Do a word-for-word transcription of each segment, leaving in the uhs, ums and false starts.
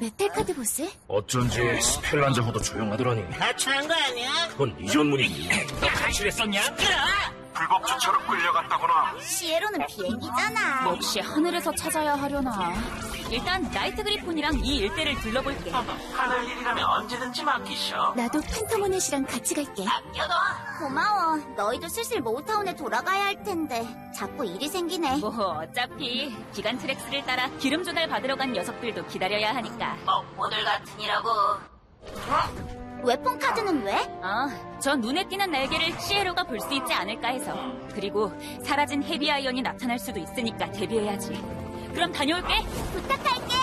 메탈 카드 보스? 어쩐지 스펠 한 장보다 조용하더라니. 가출한 거 아니야? 그건 이전문이니. 너 가출했었냐? 불법 주차로 끌려갔다거나. 시에로는 비행기잖아. 역시 하늘에서 찾아야 하려나. 일단 나이트 그리폰이랑 이 일대를 둘러볼게. 하늘 일이라면 언제든지 맡기셔. 나도 팬토모넷이랑 같이 갈게. 맡겨둬. 고마워. 너희도 슬슬 모우타운에 돌아가야 할 텐데 자꾸 일이 생기네. 뭐 어차피 기간 트랙스를 따라 기름 조달 받으러 간 녀석들도 기다려야 하니까. 먹보들 같으니라고. 웨폰 카드는 왜? 어, 저 눈에 띄는 날개를 시에로가 볼 수 있지 않을까 해서. 그리고 사라진 헤비아이언이 나타날 수도 있으니까 대비해야지. 그럼 다녀올게. 부탁할게.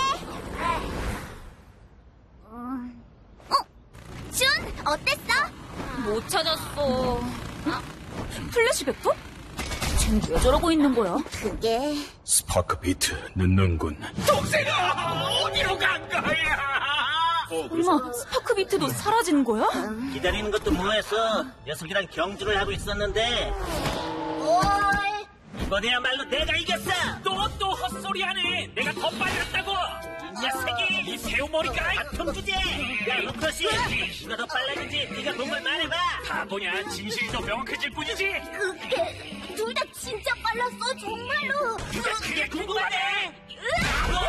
음. 어? 준, 어땠어? 못 찾았어. 플래시 벡터? 쟤는 왜 저러고 있는 거야? 그게... 스파크 비트 늦는군. 동생아! 어디로 간 거야? 엄마, 스파크 비트도 사라지는 거야? 기다리는 것도 뭐했어. 녀석이랑 경주를 하고 있었는데 오이. 이번에야말로 내가 이겼어. 또 또 헛소리하네. 내가 더 빨랐다고. 이 녀석이 이 새우머리가 바통 주제. 야 루커시, 누가 더 빨랐는지 네가 본 걸 말해봐. 다 보냐 진실이 더 명확해질 뿐이지. 그게... 둘 다 진짜 빨랐어, 정말로. 네가 그게 궁금하네. 아, 별로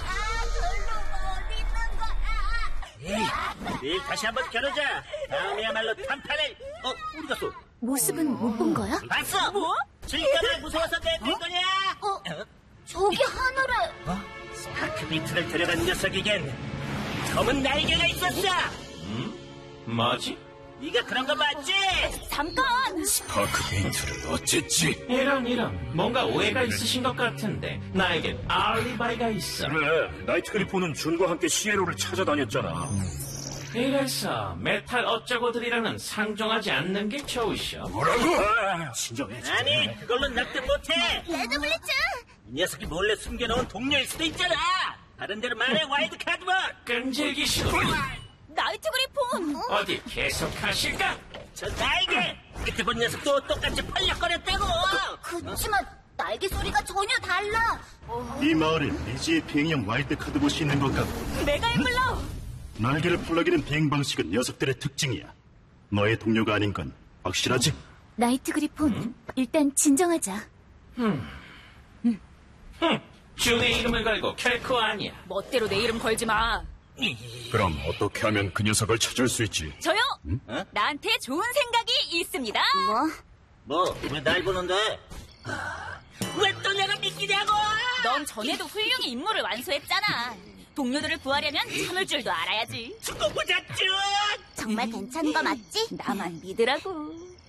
어디 있는 거야? 에이, 내일 다시 한번 겨루자. 다음에야말로 단판을. 어, 어디 갔어? 모습은 못 본 거야? 봤어. 뭐? 질까봐 무서워서 내들 거냐? 어? 저기 하늘에... 스파크 비트를 데려간 녀석에겐 검은 날개가 있었어. 음? 뭐지? 네가 그런 거 맞지? 잠깐! 스파크 비트를 어쨌지? 이런 이런 뭔가 오해가 있으신 것 같은데 나에겐 알리바이가 있어. 그래, 나이트 그리폰은 준과 함께 시에로를 찾아다녔잖아. 이래서 메탈 어쩌고들이랑은 상종하지 않는 게 좋으셔. 뭐라고? 아, 진정해, 진정해. 아니, 그걸로 납득 못해. 레드 블리츠! 이 녀석이 몰래 숨겨놓은 동료일 수도 있잖아. 다른 데로 말해, 와일드 카드만. 끈질기시고 나이트 그리폰! 어디 계속하실까? 저 날개. 끝에 본 녀석도 똑같이 팔락거렸다고. 그치만 날개 소리가 전혀 달라. 이 마을에 미지의 비행형 와일드 카드봇이 있는 것 같고 메가 엠블러! 날개를 풀러기는 비행 방식은 녀석들의 특징이야. 너의 동료가 아닌 건 확실하지? 나이트 그리폰, 일단 진정하자. 흠, 준의 이름을 걸고 결코 아니야. 멋대로 내 이름 걸지 마. 그럼 어떻게 하면 그 녀석을 찾을 수 있지? 저요? 어? 나한테 좋은 생각이 있습니다. 뭐? 뭐, 왜 날 보는데? 왜 또 내가 믿기냐고? 넌 전에도 훌륭히 임무를 완수했잖아. 동료들을 구하려면 참을 줄도 알아야지. 두고 보자, 쭉! 정말 괜찮은 거 맞지? 나만 믿으라고.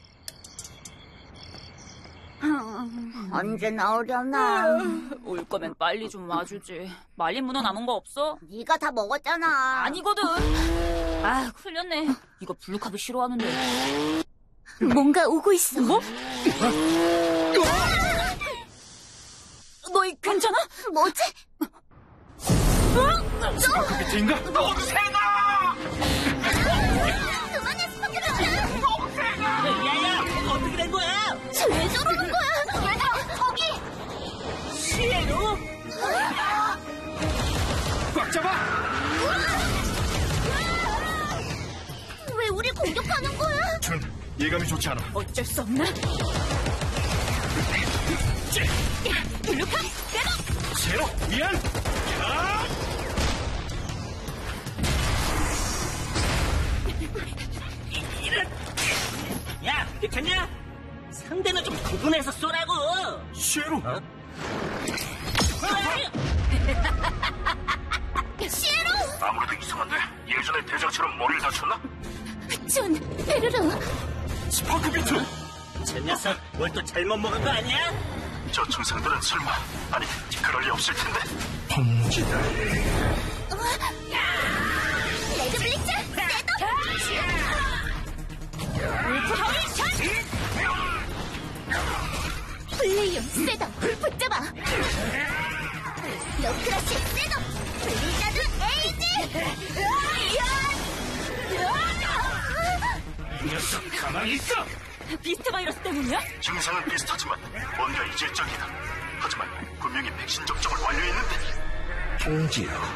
음, 언제 나오려나? 올 거면 빨리 좀 와주지. 말린 문어 남은 거 없어? 네가 다 먹었잖아. 아니거든. 아, 흘렸네. 이거 블루캅이 싫어하는데. 뭔가 오고 있어. 뭐? 너희 괜찮아? 뭐지? 스파크 비트인가? 동생아! 그만해, 스파크비트! 야야, 어떻게 된 거야? 왜 저러는 거야? 얘들아, 저기! 시에로? 꽉 잡아! 왜 우리 공격하는 거야? 준, 예감이 좋지 않아. 어쩔 수 없나? 블루캅, 셋업! 제로, 미안! 야! 이런. 야, 괜찮냐? 상대는 좀 구분해서 쏘라고. 시에로! 어? 시에로! 아무래도 이상한데? 예전에 대장처럼 머리를 다쳤나? 준, 베르르! 스파크 비트! 저 녀석 뭘 또 잘못 먹은 거 아니야? 저 중상들은 설마 아니 그럴 리 없을 텐데. 봉지다. 레드 블리츠! 플레이어 셋업 붙잡아! 너크러쉬 셋업! 블리자드 에이지! 이 녀석 가만히 있어! 비스트 바이러스 때문이야? 증상은 비슷하지만 뭔가 이질적이다. 하지만 분명히 백신 접종을 완료했는데. 봉지야.